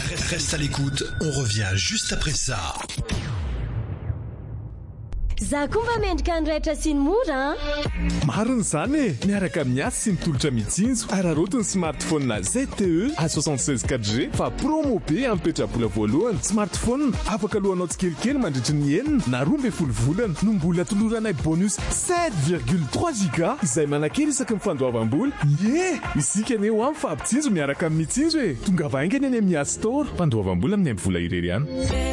Reste à l'écoute, on revient juste après ça. Za komba mendrika andraitra sy ny mora mariny zany e miaraka amin'ny asy sy nitolotra mitsinjo ararotiny smartphone ZTE A76 4G fa promo be ampetrabola voalohany smartphone afaka alohanao tsikelikely mandritry ny enina na 12 volana no mbola toloranay bonus 7,3 giga izay manakely isaky ny fandoavam-bola isika aneo amin'ny fampitsinjo miaraka amin'ny mitsinjo e tonga vaingany any amin'ny App Store fandoavam-bola amin'ny vola irery ihany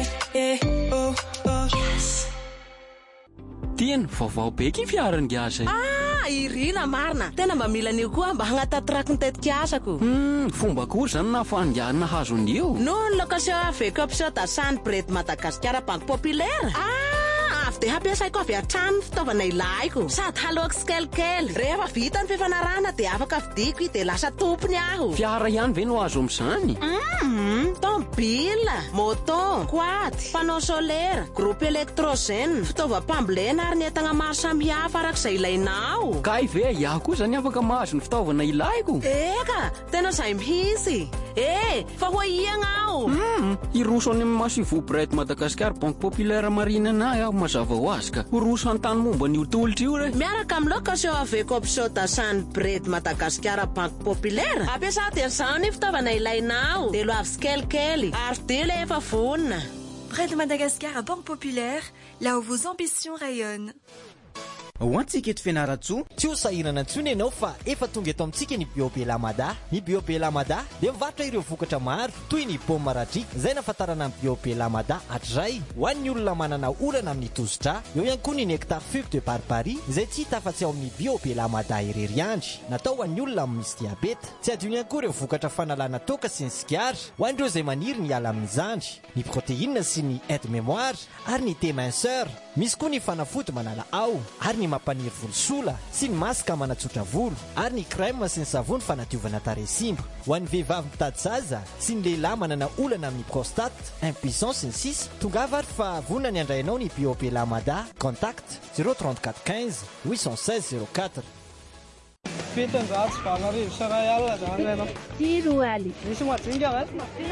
Tien vaovao be ky fiarany gasy. Irina marina. Tena mba mila anio koa mba hagnatatrak ny tetikasako. Fomba koa zany na fandiana hazon'io. Non location avec option d'Asan Bred Madagascar Banque Populaire. Avy de hampiasaiko avy hatrany fitaovana ilaiko. Sady haloako sikelikely. Rehefa vita ny fifanarahana de afaka vidiko de lasa tompony aho. Fiara ihany ve no azo am'izany? Tomobila, moto, quad, panneau solaire, groupe électrogène, fitaovam-pambolena ary ny entana maro samihafa arak'izay ilainao. Kay ve iaho koa zany afaka mahazo ny fitaovana ilaiko? Eka, tena zay mihitsy. Fa ho iagna aho. Iroso any amin'ny Masivo Bred Madagascar Banque Populaire marinana aho mazava ho azy ka. Iroso an-tany momba ny tolotry io re. Miaraka amin'ny location avec option d'Asan Bred Madagascar Banque Populaire. Ampiasa dia zany fitaovana ilainao. De loavy sikelikely ary de le efa vonina. Bred Madagascar Banque Populaire, là où vos ambitions rayonnent. Hoantsika eto fianaratsoa tsy ho sahirana intsony ianao fa efa tonga eto amintsika ny Biobelamada. Ny Biobelamada dia mivarotra ireo vokatra maro toy ny paoma radrika izay nafatarana amin'ny Biobelamada hatray ho an'ny olona manana olana amin'ny tosidra. Eo ihany koa ny nectar fube de barbarie izay tsy hita afa-tsy ao amin'ny Biobelamada irery andry natao ho an'ny olona misy diabeta. Tsy adino ihany koa ireo vokatra fanalana toka sy ny sigara ho an'ireo izay maniry ny ala amin'izandry, ny protéine sy ny aide mémoire ary ny téminceur. Misy koa ny fanafody manala ao ary ny mampaniry volosola sy ny masaka manatsotra volo ary ny crème sy ny savony fanadiovana taresimba. Ho an'ny vehivavy mitady zaza sy ny lehilahy manana olana amin'ny prostate, impuissance sy ny sisa, tongava ary fa vonona ny andrainao ny Biobelamada. Contact 034 15 816 04. Fitonjato valarivo saray alina zany ianao. Tiroaly. Misy madinga ve?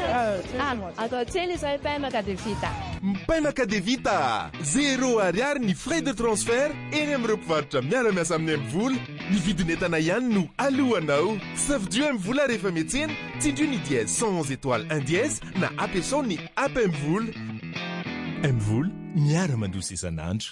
Atao tsely izay paimaka de vita. Paimaka de vita 0 ariary ny frais de transfert eny amin'ireo mpivarotra miara-miasa amin'ny M-vola. Ny vidin'entana ihany no alohanao. Safidio M-vola rehefa miantsena tsindrio ny dièse 111 étoile 1 dièse na ampiasao ny app M-vola. M-vola miara-mandrosa isan'andro.